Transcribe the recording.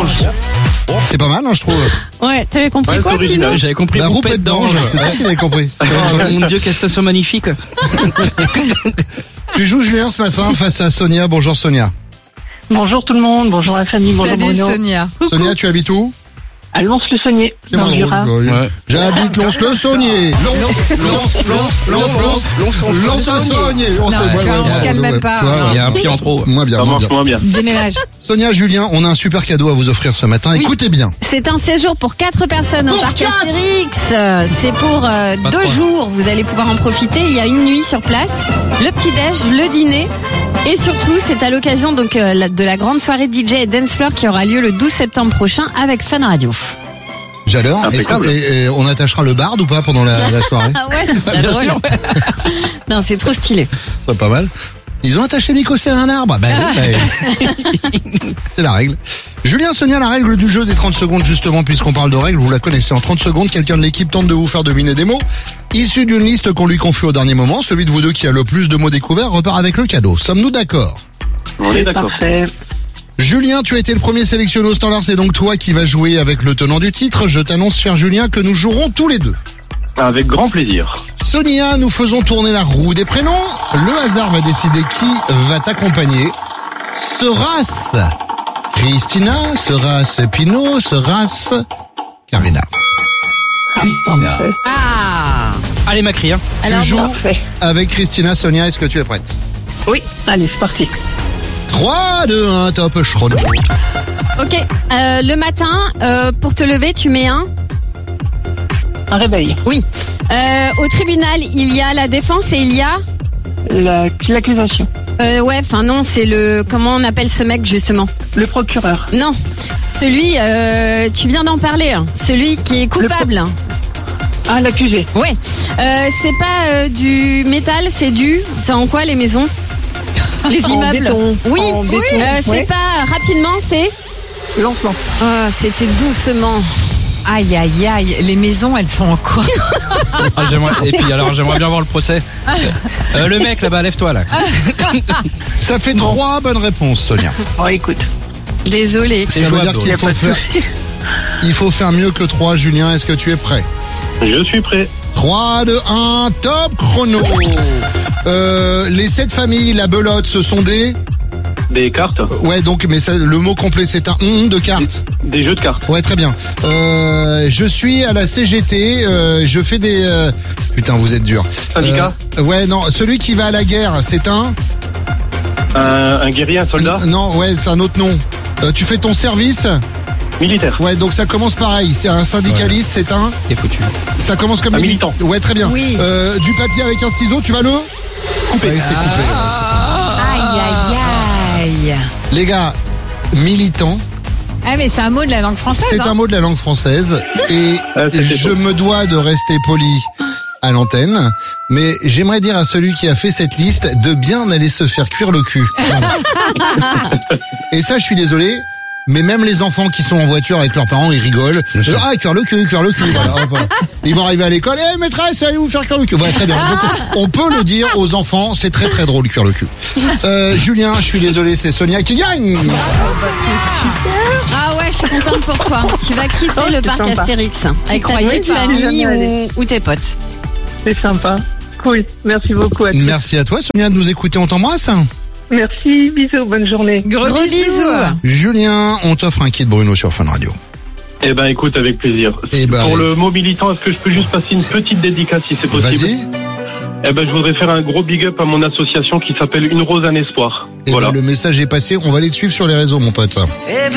C'est pas mal, hein, je trouve. Ouais, t'avais compris quoi, Pino? J'avais compris. La roupette d'ange, c'est ça qu'il avait compris. Mon Dieu, quelle station magnifique. Tu joues Julien ce matin face à Sonia. Bonjour Sonia. Bonjour tout le monde, bonjour la famille, bonjour Salut Bruno. Sonia. Sonia, tu habites où? À Lons-le-Saunier, C'est dans moins le drôle. Jura. Ouais. J'habite Lons-le-Saunier. Lons-le-Saunier. Non, on se calme même pas. Il y a un pied en trop. Moins bien, moins bien. Déménage. Sonia, Julien, on a un super cadeau à vous offrir ce matin. Oui. Écoutez bien. C'est un séjour pour 4 personnes au parc Astérix. C'est pour 2 jours. Vous allez pouvoir en profiter. Il y a une nuit sur place, le petit-déj, le dîner. Et surtout, c'est à l'occasion donc de la grande soirée DJ et Dance Floor qui aura lieu le 12 septembre prochain avec Fun Radio. J'adore. Est-ce qu'on attachera le barde ou pas pendant la soirée? Ah ouais, c'est Bien drôle. sûr. Non, c'est trop stylé. C'est pas mal. Ils ont attaché Mikosé à un arbre. C'est la règle. Julien, Sonia, la règle du jeu des 30 secondes, justement, puisqu'on parle de règles, vous la connaissez. En 30 secondes, quelqu'un de l'équipe tente de vous faire deviner des mots issus d'une liste qu'on lui confie au dernier moment. Celui de vous deux qui a le plus de mots découverts repart avec le cadeau. Sommes-nous d'accord? On est d'accord. Parfait. Julien, tu as été le premier sélectionné au standard, c'est donc toi qui vas jouer avec le tenant du titre. Je t'annonce, cher Julien, que nous jouerons tous les deux. Avec grand plaisir. Sonia, nous faisons tourner la roue des prénoms. Le hasard va décider qui va t'accompagner. Sera-ce Christina? Sera-ce Pino? Sera-ce Karina? Christina. Ah. Allez, Macri, hein. Alors Tu joues Parfait. avec Christina. Sonia, est-ce que tu es prête? Oui, allez, c'est parti. 3, 2, 1, top, chrono. ok. Le matin, pour te lever, tu mets un. Un réveil. Oui. Au tribunal, il y a la défense et il y a. L'accusation. Ouais, enfin non, c'est le. Comment on appelle ce mec justement? Le procureur. Non. Celui, tu viens d'en parler, hein. Celui qui est coupable. Ah, l'accusé. Ouais. C'est pas du métal, c'est du. C'est en quoi les maisons? Les En immeubles. béton. Oui. En béton, C'est ouais. pas rapidement, c'est. L'enfant. Ah, c'était doucement. Aïe aïe aïe, les maisons elles sont en quoi? Et puis alors, j'aimerais bien voir le procès. Le mec là-bas, lève-toi là. Ça fait 3 bonnes réponses, Sonia. Oh, écoute. Désolée. C'est Ça veut dire jouable, qu'il Y a faut pas de faire, souci. il faut faire mieux que 3. Julien, est-ce que tu es prêt? Je suis prêt. 3, 2, 1, top chrono. Les 7 familles, la belote, ce sont des... Des cartes. Ouais, donc, mais ça, le mot complet, c'est un de cartes. Des jeux de cartes. Ouais, très bien. Je suis à la CGT, je fais des... Putain, vous êtes dur. Syndicat. Ouais, non, celui qui va à la guerre, c'est un... Un guerrier, un soldat. Non, ouais, c'est un autre nom. Tu fais ton service. Militaire. Ouais, donc ça commence pareil. C'est un syndicaliste, c'est un... T'es foutu. Ça commence comme Un militant. Ouais, très bien. Oui. Du papier avec un ciseau, tu vas le... Coupé. Ouais, c'est coupé. Aïe aïe aïe. Les gars, militant, Ah mais c'est un mot de la langue française. c'est un mot de la langue française et c'était je faux. me dois de rester poli à l'antenne, mais j'aimerais dire à celui qui a fait cette liste de bien aller se faire cuire le cul. Voilà. Et ça, je suis désolé, mais même les enfants qui sont en voiture avec leurs parents, ils rigolent. Ah, cuire le cul, cuire le cul. Voilà, hop. Ils vont arriver à l'école, maîtresse, allez vous faire cuire le cul. Ouais, très bien. Donc, on peut le dire aux enfants, c'est très très drôle cuire le cul. Julien, je suis désolé, c'est Sonia qui gagne. Ah ouais, je suis contente pour toi. Tu vas kiffer le parc sympa. Astérix avec ta croyais petite pas. famille Jamais ou tes potes. C'est sympa. Cool. Merci beaucoup à tous. Merci à toi, Sonia, de nous écouter. On t'embrasse. Merci. Bisous. Bonne journée. Gros bisous. Julien, on t'offre un kit Bruno sur Fun Radio. Eh ben, écoute, avec plaisir. Eh ben, Pour le mot militant, est-ce que je peux juste passer une petite dédicace si c'est possible? Vas-y. Eh ben, je voudrais faire un gros big up à mon association qui s'appelle Une Rose, un Espoir. Eh Voilà. ben, le message est passé. On va aller te suivre sur les réseaux, mon pote.